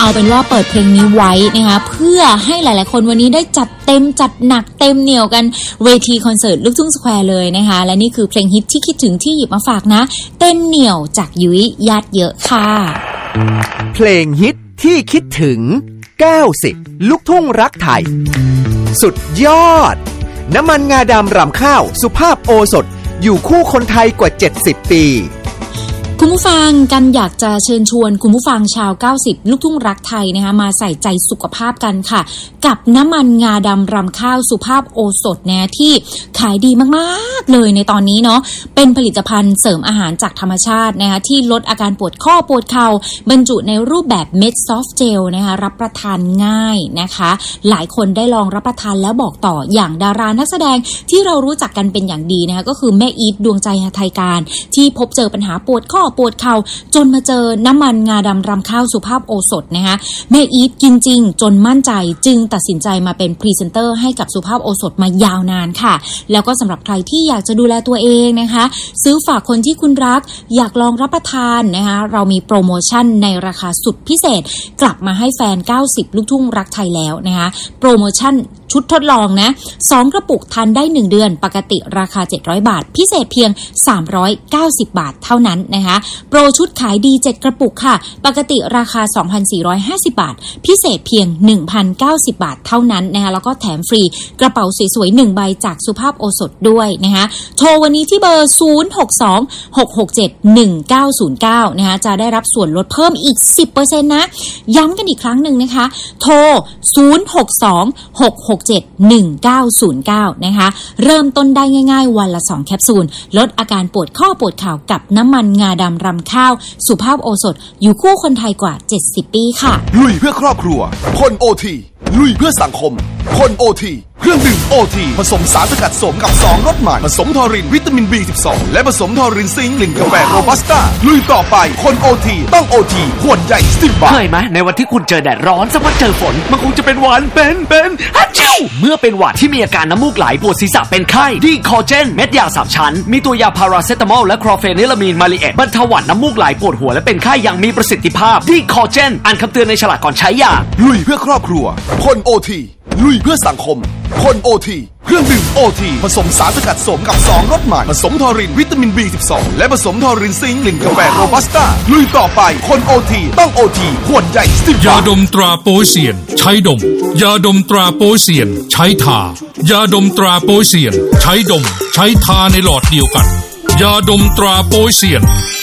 เอาเป็นว่าเปิดเพลงนี้ไว้นะคะเพื่อให้หลายๆคนวันนี้ได้จัดเต็มจัดหนักเต็มเหนี่ยวกันเวทีคอนเสิร์ตลูกทุ่งสแควร์เลยนะคะและนี่คือเพลงฮิตที่คิดถึงที่หยิบมาฝากนะเต็มเหนี่ยวจากยุ้ยญาติเยอะค่ะเพลงฮิตที่คิดถึง90ลูกทุ่งรักไทยสุดยอดน้ำมันงาดำรำข้าวสุภาพโอสถอยู่คู่คนไทยกว่า70ปีคุณผู้ฟังกันอยากจะเชิญชวนคุณผู้ฟังชาว90ลูกทุ่งรักไทยนะคะมาใส่ใจสุขภาพกันค่ะกับน้ำมันงาดำรำข้าวสุภาพโอสถนะที่ขายดีมากๆเลยในตอนนี้เนาะเป็นผลิตภัณฑ์เสริมอาหารจากธรรมชาตินะคะที่ลดอาการปวดข้อปวดเข่าบรรจุในรูปแบบเม็ดซอฟต์เจลนะคะรับประทานง่ายนะคะหลายคนได้ลองรับประทานแล้วบอกต่ออย่างดารานักแสดงที่เรารู้จักกันเป็นอย่างดีนะคะก็คือแม่อีทดวงใจหทัยการที่พบเจอปัญหาปวดข้อปวดเข่าจนมาเจอน้ำมันงาดำรำข้าวสุภาพโอสถนะคะแม่อีทกินจริงจนมั่นใจจึงตัดสินใจมาเป็นพรีเซนเตอร์ให้กับสุภาพโอสถมายาวนานค่ะแล้วก็สำหรับใครที่อยากจะดูแลตัวเองนะคะซื้อฝากคนที่คุณรักอยากลองรับประทานนะคะเรามีโปรโมชั่นในราคาสุดพิเศษกลับมาให้แฟน90ลูกทุ่งรักไทยแล้วนะคะโปรโมชั่นชุดทดลองนะ2กระปุกทานได้1เดือนปกติราคา700บาทพิเศษเพียง390บาทเท่านั้นนะคะโปรชุดขายดี7กระปุกค่ะปกติราคา 2,450 บาทพิเศษเพียง 1,090 บาทเท่านั้นนะคะแล้วก็แถมฟรีกระเป๋าสวยๆ1ใบจากสุภาพโอสถด้วยนะคะโทรวันนี้ที่เบอร์062-667-1909นะคะจะได้รับส่วนลดเพิ่มอีก 10% นะย้ำกันอีกครั้งหนึ่งนะคะโทร062-667-1909นะคะเริ่มต้นได้ง่ายๆวันละ2แคปซูลลดอาการปวดข้อปวดเข่ากับน้ำมันงาดำรำข้าวสุภาพโอสถอยู่คู่คนไทยกว่า70ปีค่ะลุยเพื่อครอบครัวคนโอทีลุยเพื่อสังคมคนโอทีเครื่องดื่มโอทีผสมสารสกัดสมกับ2รสใหม่ผสมทอรินวิตามิน B12 และผสมทอรินซิงค์กลิ่นกาแฟโรบัสต้าลุยต่อไปคนโอทีต้องโอทีขวดใหญ่10 บาทเคยไหมในวันที่คุณเจอแดดร้อนสักวันเจอฝนมันคงจะเป็นหวัดเป็นฮัจจิวเมื่อเป็นหวัดที่มีอาการน้ำมูกไหลปวดศีรษะเป็นไข้ดีคอเจนเม็ดยา3ชั้นมีตัวยาพาราเซตามอลและคลอเฟนิลามีนมาลีเอทบรรเทาหวัดน้ำมูกไหลปวดหัวและเป็นไข้อย่างมีประสิทธิภาพดีคอเจนอ่านคำเตือนในฉลากก่อนใช้ยาลุยเพื่อครอบครัวคนโอทีลุยเพื่อสังคมคนโอทีเครื่องดื่มโอทีผสมสารสกัดสมกับ2รสใหม่ผสมทอรินวิตามิน B12 และผสมทอรินซิงค์กลิ่นกาแฟโรบัสต้าลุยต่อไปคนโอทีต้องโอทีขวดใหญ่10 บาทยาดมตราโปเซียนใช้ดมยาดมตราโปเซียนใช้ทายาดมตราโปเซียนใช้ดมใช้ทาในหลอดเดียวกันยาดมตราโปเซียน